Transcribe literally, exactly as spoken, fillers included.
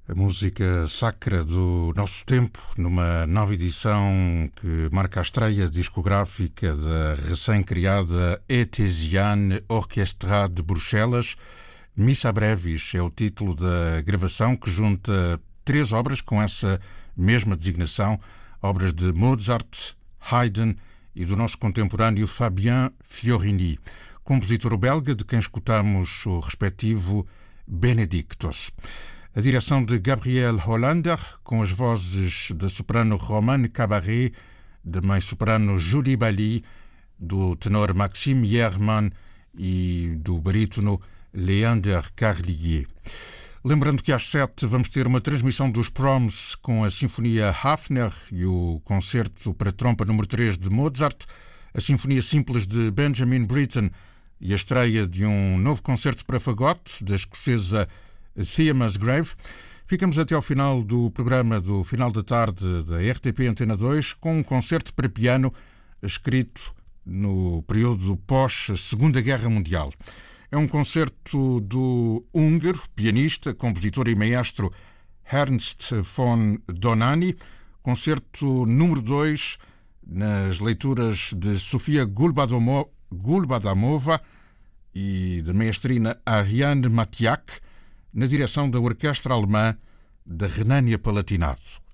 A música sacra do nosso tempo, numa nova edição que marca a estreia discográfica da recém-criada Ethesiane Orchestra de Bruxelas. Missa Brevis é o título da gravação que junta três obras com essa mesma designação, obras de Mozart, Haydn e do nosso contemporâneo Fabien Fiorini, compositor belga de quem escutamos o respectivo Benedictus. A direção de Gabriel Hollander, com as vozes da soprano Romane Cabaret, da mãe-soprano Julie Bali, do tenor Maxime Yerman e do barítono Leander Carlier. Lembrando que às sete vamos ter uma transmissão dos Proms com a Sinfonia Hafner e o concerto para trompa número três de Mozart, a Sinfonia Simples de Benjamin Britten e a estreia de um novo concerto para fagote da escocesa Thea Musgrave. Ficamos até ao final do programa do final da tarde da R T P Antena dois com um concerto para piano escrito no período pós-Segunda Guerra Mundial. É um concerto do húngaro, pianista, compositor e maestro Ernst von Dohnányi, concerto número dois nas leituras de Sofia Gulbadamova e da maestrina Ariane Matiak, na direção da Orquestra Alemã da Renânia-Palatinado.